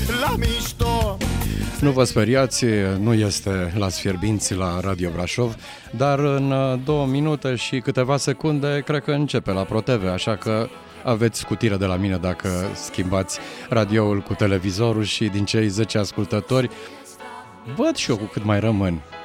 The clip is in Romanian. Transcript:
la mișto. Nu vă speriați, nu este Las Fierbinți la Radio Brașov, dar în 2 minute și câteva secunde cred că începe la ProTV, așa că aveți scutire de la mine dacă schimbați radioul cu televizorul și din cei 10 ascultători văd și eu cu cât mai rămân.